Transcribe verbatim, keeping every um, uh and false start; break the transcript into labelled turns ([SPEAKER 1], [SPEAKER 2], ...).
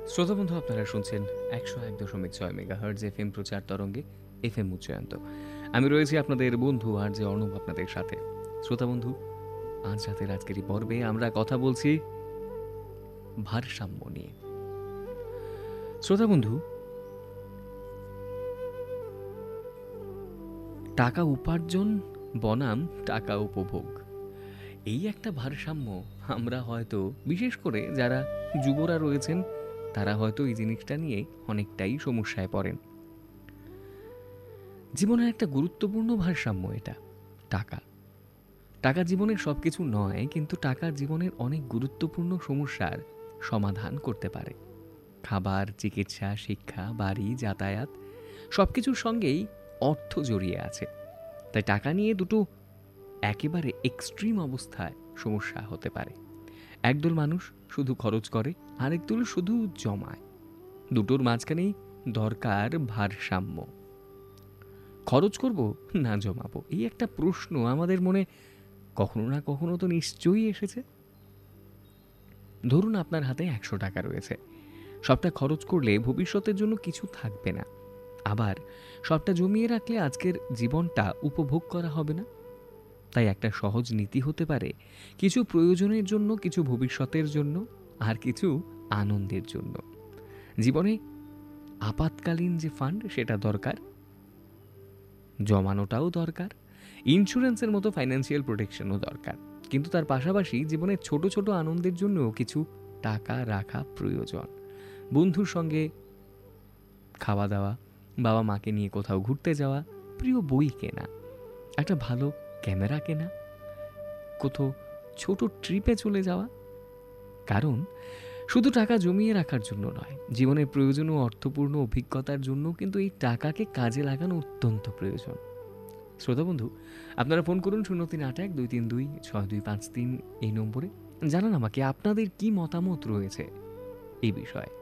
[SPEAKER 1] শ্রোতা বন্ধু, আপনারা শুনছেন একশো এক দশমিক ছয় মেগাহার্জ এফ এম প্রচার তরঙ্গে এফ এম উচ্চায়ন্ত। আমি রয়েছি আপনাদের বন্ধু আর যে অর্ণব আপনাদের সাথে। শ্রোতা বন্ধু, আজ রাতের আজকের এই পর্বে আমরা কথা বলছি ভারসাম্য নিয়ে। শ্রোতা বন্ধু, টাকা উপার্জন বনাম টাকা উপভোগ, এই একটা ভারসাম্য আমরা হয়তো, বিশেষ করে যারা যুবরা রয়েছেন, তারা হয়তো এই জিনিসটা নিয়ে অনেকটাই সমস্যায় পড়েন। জীবনের একটা গুরুত্বপূর্ণ ভারসাম্য এটা। টাকা টাকা জীবনের সব কিছু নয়, কিন্তু টাকা জীবনের অনেক গুরুত্বপূর্ণ সমস্যার সমাধান করতে পারে। খাবার, চিকিৎসা, শিক্ষা, বাড়ি, যাতায়াত, সব কিছুর সঙ্গেই অর্থ জড়িয়ে আছে। তাই টাকা নিয়ে দুটো একেবারে এক্সট্রিম অবস্থায় সমস্যা হতে পারে। একদল মানুষ শুধু খরচ করে, আরেকদল শুধু জমায়। দুটোর মাঝখানেই দরকার ভারসাম্য। খরচ করব না জমাবো, এই একটা প্রশ্ন আমাদের মনে কখনো না কখনো তো নিশ্চয়ই এসেছে। ধরুন আপনার হাতে একশো টাকা রয়েছে। সবটা খরচ করলে ভবিষ্যতের জন্য কিছু থাকবে না, আবার সবটা জমিয়ে রাখলে আজকের জীবনটা উপভোগ করা হবে না। তাই একটা সহজ নীতি হতে পারে, কিছু প্রয়োজনের জন্য, কিছু ভবিষ্যতের জন্য, আর কিছু আনন্দের জন্য। জীবনে আপাতকালীন যে ফান্ড, সেটা দরকার, জমানোটাও দরকার, ইন্স্যুরেন্সের মতো ফাইন্যান্সিয়াল প্রোটেকশনও দরকার। কিন্তু তার পাশাপাশি জীবনের ছোট ছোট আনন্দের জন্যও কিছু টাকা রাখা প্রয়োজন। বন্ধুর সঙ্গে খাওয়া দাওয়া, বাবা মাকে নিয়ে কোথাও ঘুরতে যাওয়া, প্রিয় বই কেনা, একটা ভালো ক্যামেরা কেনা, কোথাও ছোট ট্রিপে চলে যাওয়া। কারণ শুধু টাকা জমিয়ে রাখার জন্য নয়, জীবনের প্রয়োজন ও অর্থপূর্ণ অভিজ্ঞতার জন্য কিন্তু এই টাকাকে কাজে লাগানো অত্যন্ত প্রয়োজন। শ্রোতা বন্ধু, আপনারা ফোন করুন শূন্য তিন আট এক দুই তিন দুই ছয় দুই পাঁচ তিন এই নম্বরে। জানান আমাকে আপনাদের কি মতামত রয়েছে এই বিষয়ে।